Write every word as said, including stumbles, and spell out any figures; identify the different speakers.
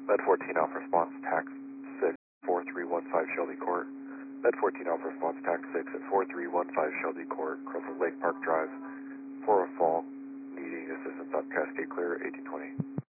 Speaker 1: Med fourteen Alpha Response, Tax six, four three one five Shelby Court. Med fourteen Alpha Response, Tax six at four three one five Shelby Court, Crystal Lake Park Drive, for a fall, needing assistance on Cascade Clear, eighteen twenty.